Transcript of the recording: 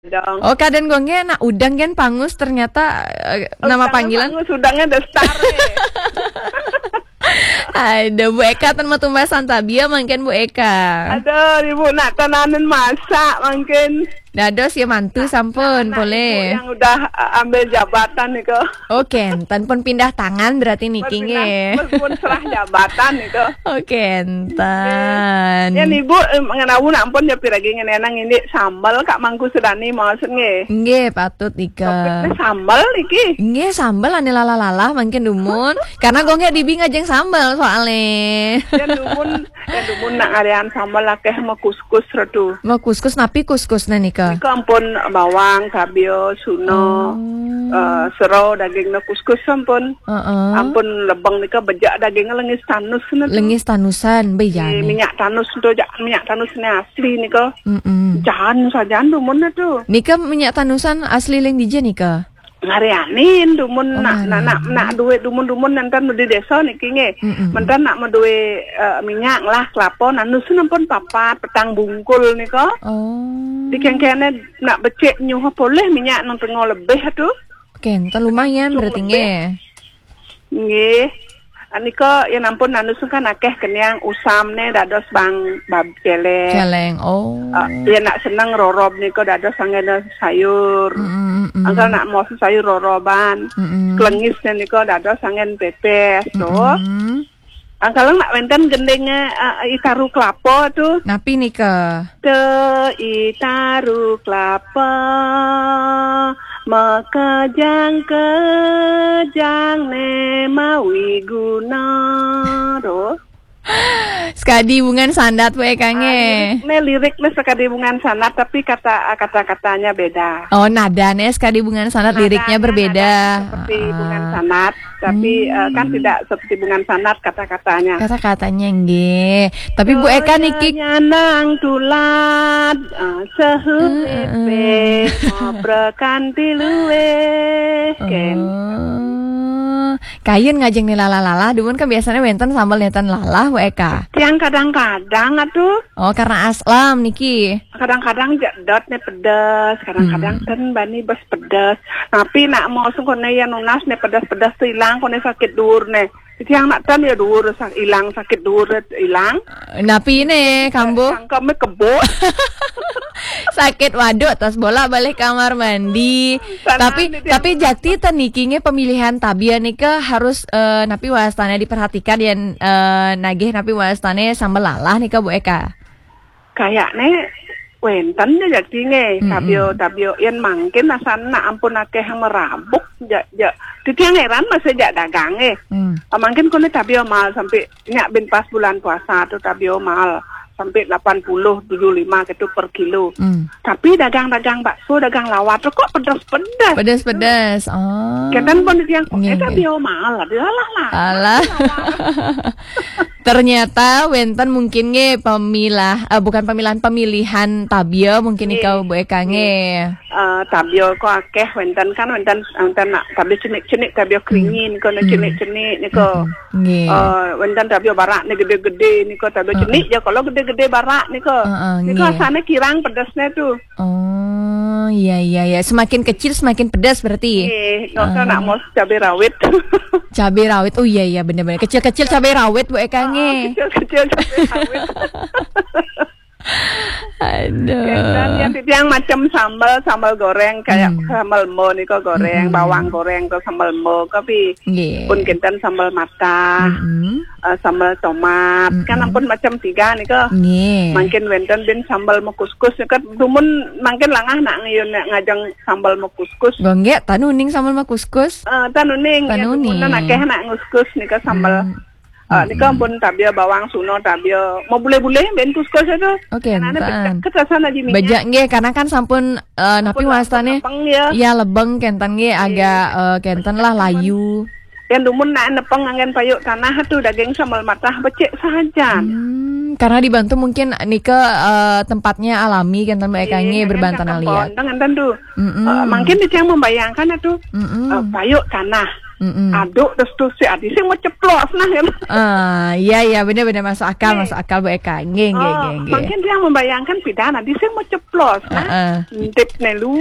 dong. Oh, kaden gongnya nak udang kan pangus ternyata nama panggilan. Pangus udangnya Destar. Ada Bu Eka tan matumbasan tabia mungkin Bu Eka. Ada ibu nak tenanan masak mungkin. Dados ya mantu sampun boleh. Yang udah ambil jabatan nih kok. Oke, tanpun pindah tangan berarti niking meskipun serah jabatan itu. Oke, tan. Ya ibu ngenawu ampun ya piragi ngenenang ini sambal Kak Mangku sedani maksud nge. Nggih, patut Ika. Sambal iki. Nggih, sambal ane lala-lala mungkin dumun. Karena gongnya dibi ngajeng sambal soalnya. Ya dumun nak ngarean sambal akeh mau kuskus redu. Mau kuskus napi kuskus nika. Iko ampun bawang, kabio, suno, sero dagingnya kuskus ampun. Ampun lebang nika bejak dagingnya lengis tanus. Lengis tanusan bejane. Minyak tanus itu minyak tanusnya asli nika. Jangan saja dumun tuh. Nika minyak tanusan asli leng dije nika. Ngareanin dumun nak duit dumun nantan di desa niki nge. Mentan nak duit minyak lah kelapa nanusun ampun papat petang bungkul nika. Dikengkene nak becek nyuh boleh minyak nang tengah lebih tuh. Kenten lumayan berarti nge. Nggih. Anika ya ampun nanusun kan akeh kenyang usamne dados bang bab celeng. Celeng. Oh. Ya nak seneng rorob nika dados sanggana sayur. Angkal nak mau sayur roroban. Klengis nika dados sangen pepes tuh. Angkal nak wenten gendenge itaru kelapa tuh. Napi nika? Itaru kelapa makajang ne mawi guna tuh. Sekadi bungan sandat Bu Ekange. Ini liriknya sekadi bungan sandat tapi kata-katanya beda. Oh, nadanya sekadi bungan sandat liriknya berbeda. Seperti bungan sandat tapi kan tidak seperti bungan sandat kata-katanya. Kata-katanya nggih. Tapi Bu Eka niki nyanang tulat sehuepe ngobrekan tiluwe. Kayun ngajeng nih lala-lala, dumun kan biasanya wenten sambal neten lala Bu Eka. Yang kadang-kadang atuh. Oh, karena aslam niki. Kadang-kadang jadot nih pedas, kadang-kadang ten bani bes pedas. Tapi nak mau sungkone ya nunas nih pedas-pedas tuh hilang, kone sakit dur nih. Yang nak ten ya dur hilang sakit dur hilang. Napi ini kambu. Sangkame kebot. Sakit waduk tas bola balik kamar mandi. Tapi jati tenikinge pemilihan tabia nika harus napi wastane diperhatikan dan nagih napi wastane sambal lalah nika Bu Eka. Kayaknya wenten jati nge tabio yen mangkin asana ampun akeh merabuk ja titiang heran masih jak dagang mangkin kone tabio mal sampai nyak bin pas bulan puasa tuh tabio mal sampai 80-75 gitu per kilo. Tapi dagang-dagang bakso, dagang lawat kok pedas-pedas. Pedas-pedas. Oh. Ketan pun yang eta bio mahal lah. Alah. Ternyata wenten mungkin nge pemilihan tabio mungkin ikau Bu Eka nge. Tabio kok akeh wenten nak tabio cenik-cenik tabio keringin kono cenik-cenik niko. Wenten tabio barak nih gede-gede niko tabio cenik ya kalau gede-gede barak niko. Niko asane kirang pedasnya tuh. Oh, iya. Semakin kecil semakin pedas berarti. Nggak nak mau cabai rawit. Cabai rawit. Oh iya benar-benar. Kecil-kecil cabai rawit Bu Eka nge. Kecil-kecil cabai rawit. Aduh. Yang macam sambal goreng kayak sambal mo niko goreng, bawang goreng ke sambal mo tapi pun kinten sambal matah, sambal tomat kan ampun macam tiga niko. Mungkin wenten bin sambal mo kuskus kan dumun mungkin langah nak ngajeng sambal mo kuskus. Gongge tanuning sambal mo kuskus. Tanuning. Dumun akeh nak nguskus niko sambal. Nika pun tabia bawang suno tabia mau bule-bule ben kuskus itu. Oke, ketasan aja minyak. Bejak nge karena kan sampun napi wastane ya lebeng kenten nge agak kenten lah layu. Yang dumun nak nepeng angen payuk tanah tuh daging sambal matah becek saja. Karena dibantu mungkin nika tempatnya alami kenten Bu Eka nge berbantan liat. Dengan tentu. Mungkin dia yang membayangkan itu payuk tanah. Aduk terus si adi sing mau ceplos nah kan. Iya benar masuk akal Bu Eka. Nggih. Mungkin dia membayangkan pidana di sing mau ceplos. Tip nelu